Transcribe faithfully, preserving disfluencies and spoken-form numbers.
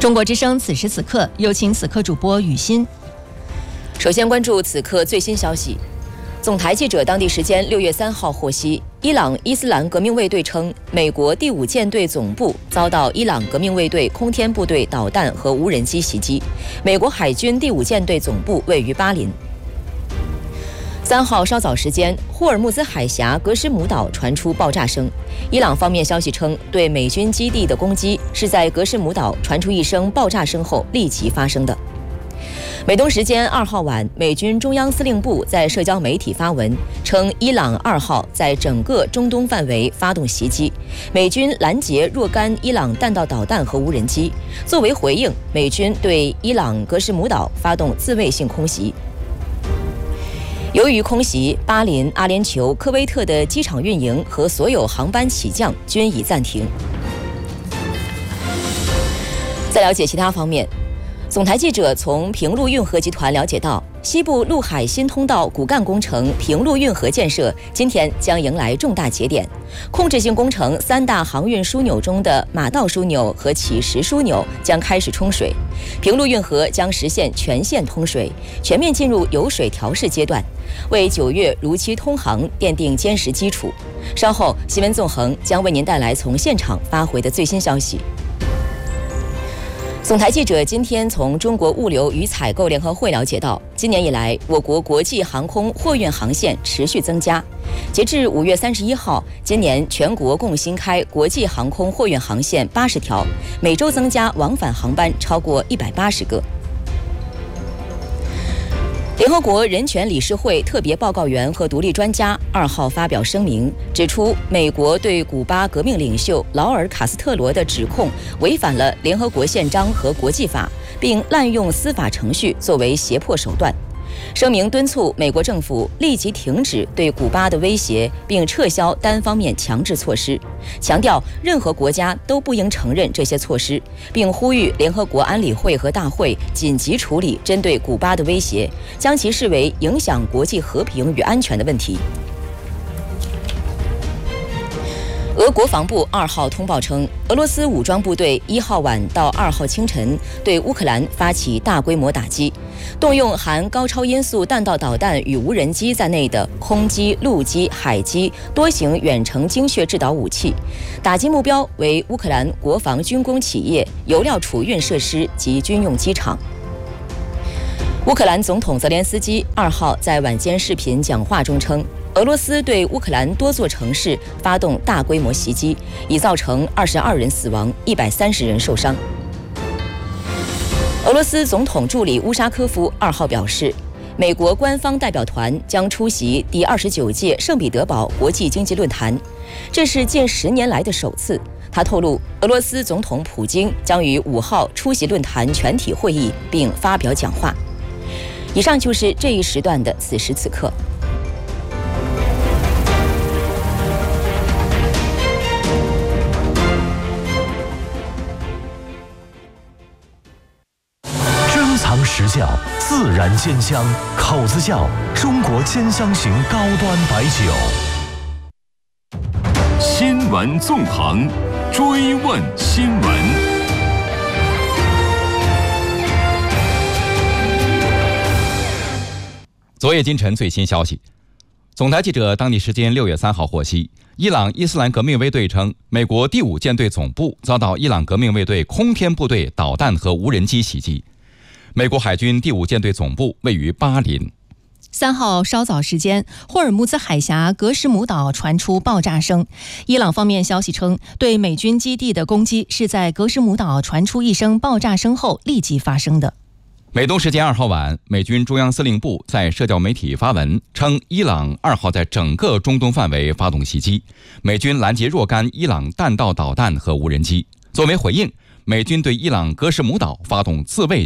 中国之声此时此刻，有请此刻主播雨欣。 首先关注此刻最新消息。总台记者当地时间六月三号获悉，伊朗伊斯兰革命卫队称，美国第五舰队总部遭到伊朗革命卫队空天部队导弹和无人机袭击。美国海军第五舰队总部位于巴林。三号稍早时间，霍尔木兹海峡格什姆岛传出爆炸声。伊朗方面消息称，对美军基地的攻击是在格什姆岛传出一声爆炸声后立即发生的。美东时间二号晚，美军中央司令部在社交媒体发文称，伊朗二号在整个中东范围发动袭击，美军拦截若干伊朗弹道导弹和无人机。作为回应，美军对伊朗格什姆岛发动自卫性空袭。由于空袭，巴林、阿联酋、科威特的机场运营和所有航班起降均已暂停。再了解其他方面，总台记者从平陆运河集团了解到，西部陆海新通道骨干工程平陆运河建设今天将迎来重大节点。控制性工程三大航运枢纽中的马道枢纽和起石枢纽将开始冲水，平陆运河将实现全线通水，全面进入有水调试阶段，为九月如期通航奠定坚实基础。稍后新闻纵横将为您带来从现场发回的最新消息。总台记者今天从中国物流与采购联合会了解到，今年以来，我国国际航空货运航线持续增加。截至五月三十一号，今年全国共新开国际航空货运航线八十条，每周增加往返航班超过一百八十个。联合国人权理事会特别报告员和独立专家二号发表声明，指出美国对古巴革命领袖劳尔·卡斯特罗的指控违反了联合国宪章和国际法，并滥用司法程序作为胁迫手段。声明敦促美国政府立即停止对古巴的威胁，并撤销单方面强制措施，强调任何国家都不应承认这些措施，并呼吁联合国安理会和大会紧急处理针对古巴的威胁，将其视为影响国际和平与安全的问题。俄国防部二号通报称，俄罗斯武装部队一号晚到二号清晨对乌克兰发起大规模打击，动用含高超音速弹道导弹与无人机在内的空机、陆基、海基多型远程精确制导武器，打击目标为乌克兰国防军工企业、油料储运设施及军用机场。乌克兰总统泽连斯基二号在晚间视频讲话中称，俄罗斯对乌克兰多座城市发动大规模袭击，已造成二十二人死亡，一百三十人受伤。俄罗斯总统助理乌沙科夫二号表示，美国官方代表团将出席第二十九届圣彼得堡国际经济论坛，这是近十年来的首次。他透露，俄罗斯总统普京将于五号出席论坛全体会议并发表讲话。以上就是这一时段的此时此刻。 珍藏实窖，自然鲜香，口子窖，中国兼香型高端白酒。 新闻纵横，追问新闻。 昨夜今晨最新消息，总台记者当地时间六月三号获悉，伊朗伊斯兰革命卫队称，美国第五舰队总部遭到伊朗革命卫队空天部队导弹和无人机袭击。美国海军第五舰队总部位于巴林。 三号稍早时间，霍尔木兹海峡格什姆岛传出爆炸声。伊朗方面消息称，对美军基地的攻击是在格什姆岛传出一声爆炸声后立即发生的。 美东时间二号晚，美军中央司令部在社交媒体发文称，伊朗二号在整个中东范围发动袭击，美军拦截若干伊朗弹道导弹和无人机。作为回应，美军对伊朗格什姆岛发动自卫